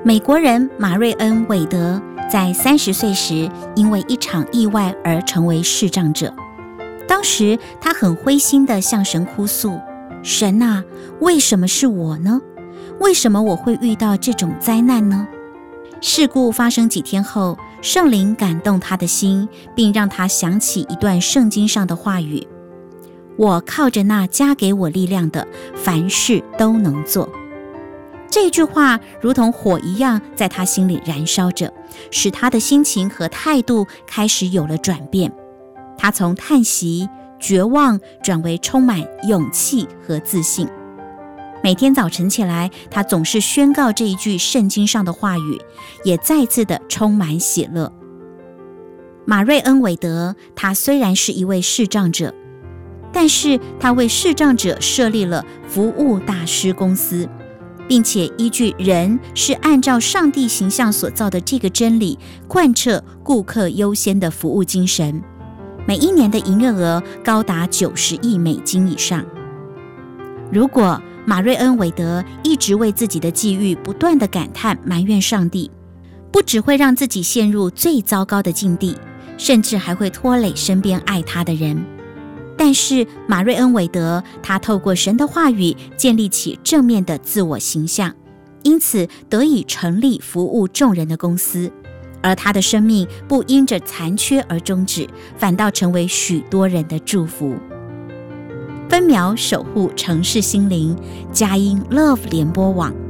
美国人马瑞恩·韦德在30岁时因为一场意外而成为视障者。当时他很灰心地向神哭诉：神啊，为什么是我呢？为什么我会遇到这种灾难呢？事故发生几天后，圣灵感动他的心，并让他想起一段圣经上的话语：我靠着那加给我力量的，凡事都能做。这句话如同火一样在他心里燃烧着，使他的心情和态度开始有了转变。他从叹息、绝望转为充满勇气和自信。每天早晨起来，他总是宣告这一句圣经上的话语，也再次的充满喜乐。马瑞恩·韦德，他虽然是一位视障者，但是他为视障者设立了服务大师公司，并且依据人是按照上帝形象所造的这个真理，贯彻顾客优先的服务精神。每一年的营业额高达90亿美金以上。如果马瑞恩·韦德一直为自己的际遇不断地感叹埋怨上帝，不只会让自己陷入最糟糕的境地，甚至还会拖累身边爱他的人。但是马瑞恩·韦德，他透过神的话语建立起正面的自我形象，因此得以成立服务众人的公司，而他的生命不因着残缺而终止，反倒成为许多人的祝福。分秒守护城市心灵，佳音 Love 联播网。